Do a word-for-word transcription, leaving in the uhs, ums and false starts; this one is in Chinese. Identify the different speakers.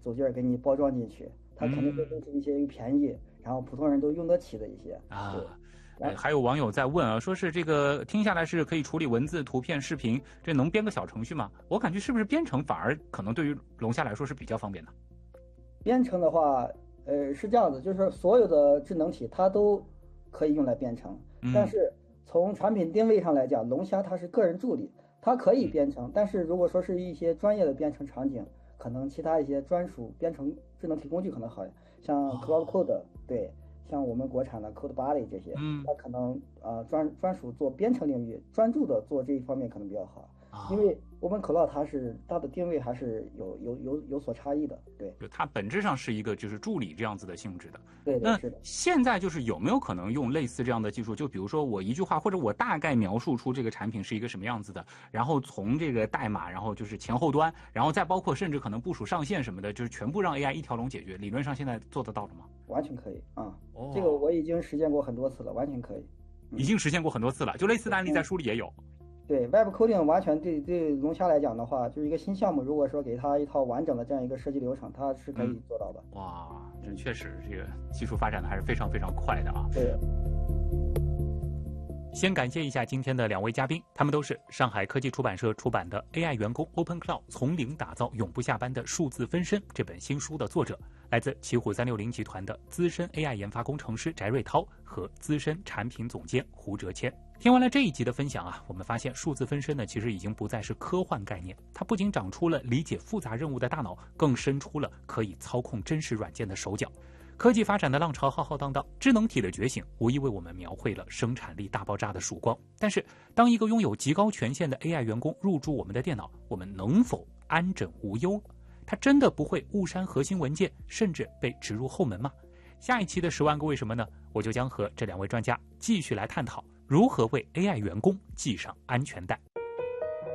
Speaker 1: 走劲儿给你包装进去，它肯定会都是一些又便宜，然后普通人都用得起的一些
Speaker 2: 啊。哎，还有网友在问啊，说是这个听下来是可以处理文字、图片、视频，这能编个小程序吗？我感觉是不是编程反而可能对于龙虾来说是比较方便的？
Speaker 1: 编程的话，呃，是这样子，就是所有的智能体它都可以用来编程，
Speaker 2: 嗯、
Speaker 1: 但是从产品定位上来讲，龙虾它是个人助理，它可以编程，但是如果说是一些专业的编程场景，可能其他一些专属编程智能体工具可能好，像 Cloud Code，、哦、对。像我们国产的 CodeBuddy 这些，
Speaker 2: 嗯，
Speaker 1: 它可能呃专专属做编程领域，专注的做这一方面可能比较好，啊、因为我们 Cloud 它是它的定位还是有有有有所差异的，对，
Speaker 2: 就它本质上是一个就是助理这样子的性质的。
Speaker 1: 对对是的。
Speaker 2: 现在就是有没有可能用类似这样的技术？就比如说我一句话，或者我大概描述出这个产品是一个什么样子的，然后从这个代码，然后就是前后端，然后再包括甚至可能部署上线什么的，就是全部让 A I 一条龙解决。理论上现在做得到了吗？
Speaker 1: 完全可以啊、
Speaker 2: 哦，
Speaker 1: 这个我已经实践过很多次了，完全可以。
Speaker 2: 嗯、已经实现过很多次了，就类似的案例在书里也有。
Speaker 1: 对 Web Coding 完全对对龙虾来讲的话，就是一个新项目，如果说给它一套完整的这样一个设计流程，它是可以做到的。
Speaker 2: 嗯、哇，这确实这个技术发展的还是非常非常快的啊。
Speaker 1: 对。
Speaker 2: 先感谢一下今天的两位嘉宾，他们都是上海科技出版社出版的 A I 员工 Open Cloud 从零打造永不下班的数字分身这本新书的作者，来自奇虎三六零集团的资深 A I 研发工程师翟瑞涛和资深产品总监胡哲谦。听完了这一集的分享啊，我们发现数字分身呢，其实已经不再是科幻概念，它不仅长出了理解复杂任务的大脑，更生出了可以操控真实软件的手脚。科技发展的浪潮浩浩荡荡，智能体的觉醒无疑为我们描绘了生产力大爆炸的曙光。但是，当一个拥有极高权限的 A I 员工入驻我们的电脑，我们能否安枕无忧？它真的不会误删核心文件，甚至被植入后门吗？下一期的十万个为什么呢？我就将和这两位专家继续来探讨如何为 A I 员工系上安全带。